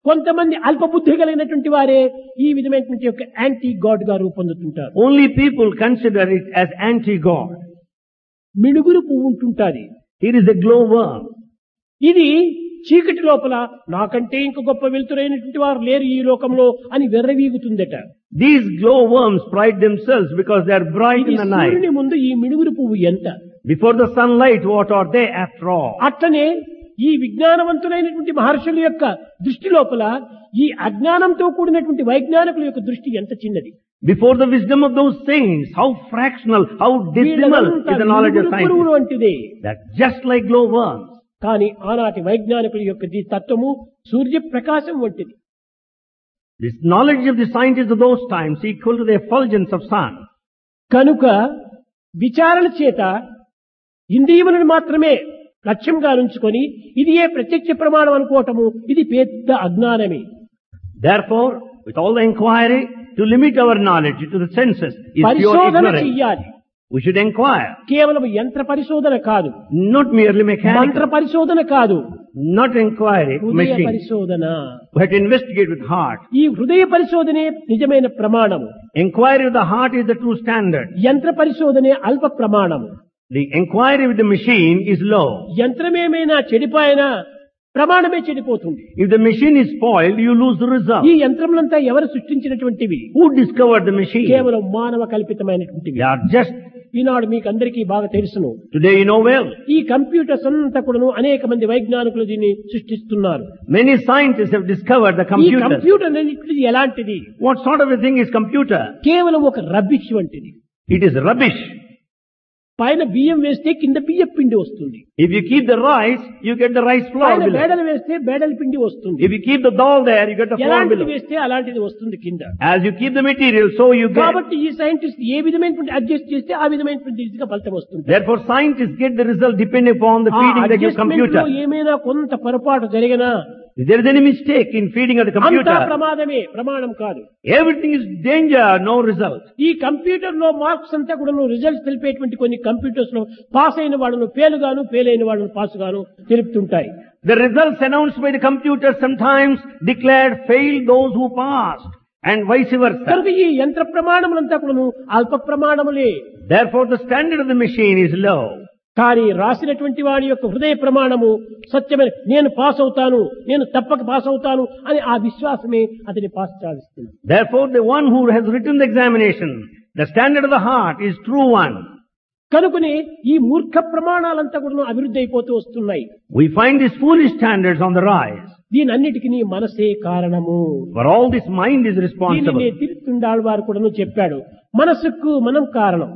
కొంతమంది అల్పబుద్ధి కలిగినటువంటి వారే ఈ విధమైనటువంటి యొక్క యాంటీ గాడ్ గా రూపొందుతుంటారు. Only people consider it as anti-God. మిణుగురు పువ్వు ఉంటుంటాది. Here is a glowworm. ఇది చీకటి లోపల నాకంటే ఇంక గొప్ప వెలుతురైనటువంటి వారు లేరు ఈ లోకంలో అని వెర్రవీగుతుందట. These glowworms pride themselves because they are bright in the night. సూర్యుని ముందు ఈ మిణుగురు పువ్వు ఎంత? Before the sunlight, what are they after all? అట్లనే ఈ విజ్ఞానవంతులైనటువంటి మహర్షుల యొక్క దృష్టి లోపల ఈ అజ్ఞానంతో కూడినటువంటి వైజ్ఞానికుల యొక్క దృష్టి ఎంత చిన్నది. Before the wisdom of those saints, how fractional, how dismal is the knowledge of science. వంటిదే. That's just like glowworms. కానీ ఆనాటి వైజ్ఞానికుల యొక్క తత్వము సూర్యప్రకాశం వంటిది. This knowledge of the scientists of those times equal to the effulgence of sun. కనుక విచారణ చేత ఇంద్రియములను మాత్రమే లక్ష్యంగా ఉంచుకొని ఇది ఏ ప్రత్యక్ష ప్రమాణం అనుకోవటము ఇది పెద్ద అజ్ఞానమే. Therefore, with all the inquiry, to limit our knowledge to the senses is pure పరిశోధన ignorance. చెయ్యాలి. We should inquire. కేవలం యంత్ర పరిశోధన కాదు, Not merely మంత్ర mechanical. పరిశోధన కాదు, Not inquiry, హృదయ machine. పరిశోధన. We have to investigate with heart. ఈ హృదయ పరిశోధనే నిజమైన ప్రమాణము. Inquiry with the heart is the true standard. యంత్ర పరిశోధనే అల్ప ప్రమాణము. The inquiry with the machine is low. యంత్రమేమైనా చెడిపోయినా ప్రమాణమే చెడిపోతుంది. If the machine is spoiled, you lose the result. ఈ యంత్రములంతా ఎవరు సృష్టించినటువంటివి? Who discovered the machine? కేవలం మానవ కల్పితమైనటువంటివి. They are just, ఈనాడు మీకు అందరికీ బాగా తెలుసును. today you know well. ఈ కంప్యూటర్స్ అంతా కూడాను అనేక మంది వైజ్ఞానికులు దీన్ని సృష్టిస్తున్నారు. Many scientists have discovered the ఈ computer. కంప్యూటర్ అనేది ఎలాంటిది? What sort of a thing is computer? కేవలం ఒక రబ్బిష్ వంటిది. It is rubbish. పైన బియ్యం వేస్తే కింద బియ్య పిండి వస్తుంది. If you keep the rice, you get the rice flour పైన below. బేడలు వేస్తే బేడల పిండి వస్తుంది. If you keep the dal there, you get the flour ఎలాంటిది below. వేస్తే అలాంటిది వస్తుంది కింద. As you keep the material, so you get. కాబట్టి ఈ సైంటిస్ట్ ఏ విధమైనటువంటి అడ్జస్ట్ చేస్తే ఆ విధమైనటువంటి రీతిగా ఫలితం వస్తుంది. Therefore, scientists get the result depending upon the feeding they give adjustment లో computer. ఏమైనా కొంత పొరపాటు జరిగినా If there is any mistake in feeding of the అంతా computer, ప్రమాదమే, ప్రమాణం కాదు. everything is danger, no result. ఈ కంప్యూటర్ లో మార్క్స్ అంతా కూడా రిజల్ట్స్ తెలిపేటువంటి కొన్ని కంప్యూటర్స్ లో పాస్ అయిన వాళ్ళను ఫెయిల్ అయిన వాళ్ళను పాస్ గాను తెలుపుతుంటాయి. The results announced by the computer sometimes declared failed those who passed, and vice versa. కనుక ఈ యంత్ర ప్రమాణములంతా కూడాను అల్ప ప్రమాణములే. Therefore, the standard of the machine is low. కానీ రాసినటువంటి వాడి యొక్క హృదయ ప్రమాణము సత్యమైన, నేను పాస్ అవుతాను, నేను తప్పక పాస్ అవుతాను అని ఆ విశ్వాసమే అతని పాస్ సాధిస్తుంది. Therefore, the one who has written the examination, the standard of the heart is true one. కనుకనే ఈ మూర్ఖ ప్రమాణాలంతా కూడా అభివృద్ధి అయిపోతూ వస్తున్నాయి. We find these foolish standards on the rise. దీనన్నిటికీ మనసే కారణము. For all this, mind is responsible. దీనిని తిరుత్తుండాళ్ వారు కూడా చెప్పాడు, మనసుకు మనం కారణం.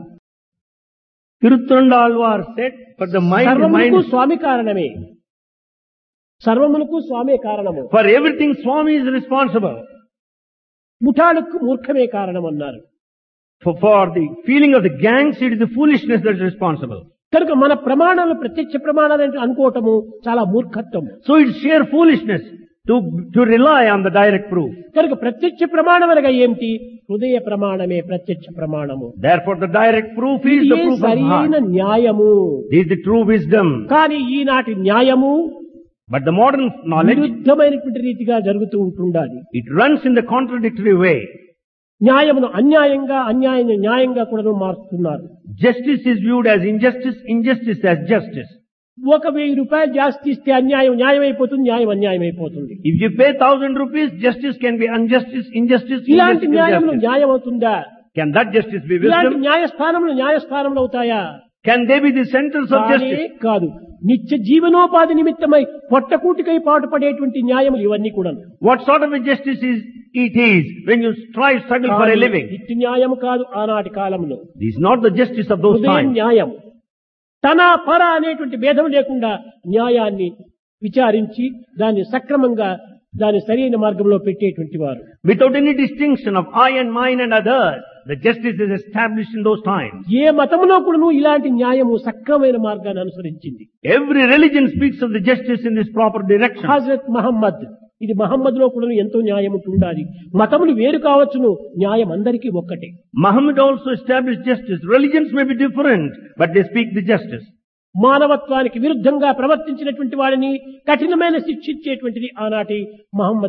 Tiruthandalvar said, for the mind, సర్వమునకు స్వామి కారణమే. సర్వమునకు స్వామే కారణము. for everything Swami is responsible. ముఠాలకు మూర్ఖమే కారణం అన్నారు. For the feeling of the gangs, it is the foolishness that is responsible. కనుక మన ప్రమాణాలు ప్రత్యక్ష ప్రమాణాలు అంటే అనుకోవటము చాలా మూర్ఖత్వం. So it's sheer foolishness to rely on the direct proof. కనుక ప్రత్యక్ష ప్రమాణం అనగా ఏమిటి? హృదయ ప్రమాణమే ప్రత్యక్ష ప్రమాణము. Therefore, the direct proof is the ఇదే proof of సరైన heart. న్యాయము. This is the true wisdom. కానీ ఈనాటి న్యాయము But the modern knowledge, విరుద్ధమైనటువంటి రీతిగా జరుగుతూ ఉంటుండాలి. it runs in the contradictory way. న్యాయమును అన్యాయంగా, అన్యాయాన్ని న్యాయంగా కూడా మారుస్తున్నారు. Justice is viewed as injustice, injustice as justice. 1,000 రూపాయలు జాస్తి ఇస్తే అన్యాయం న్యాయం అయిపోతుంది, న్యాయం అన్యాయం అయిపోతుంది. If you pay 1,000 rupees, justice can be injustice, injustice, ఇలాంటి injustice, న్యాయములు justice. న్యాయం అవుతుందా? Can that justice be ఇలాంటి wisdom? న్యాయస్థానములు న్యాయస్థానములు అవుతాయా? Can they be the centers of కానే justice? కాదు. నిత్య జీవనోపాధి నిమిత్తమై పొట్టకూటికై పాటుపడేటువంటి న్యాయములు ఇవన్నీ కూడా. What sort of a justice it is when you struggle for a living? నిత్య న్యాయం కాదు ఆనాటి కాలంలో. This is not the justice of those హృదయ times. న్యాయం. తన పర అనేటువంటి భేదం లేకుండా న్యాయాన్ని విచారించి దాన్ని సక్రమంగా దాని సరైన మార్గంలో పెట్టేటువంటి వారు. Without any distinction of I and mine and others, the justice is established in those times. ఏ మతంలో కూడా ఇలాంటి న్యాయము సక్రమైన మార్గాన్ని అనుసరించింది. Every religion speaks of the justice in this proper direction. Hazrat Mohammed, ఇది మహమ్మద్ లో కూడా ఎంతో న్యాయం ఉండాలి. మతములు వేరు కావచ్చును, న్యాయం అందరికీ ఒక్కటే. Muhammad also established justice. Religions may be different, but they speak the justice. మానవత్వానికి విరుద్ధంగా ప్రవర్తించినటువంటి వాడిని కఠినమైన శిక్షించేటువంటిది ఆనాటి మహమ్మద్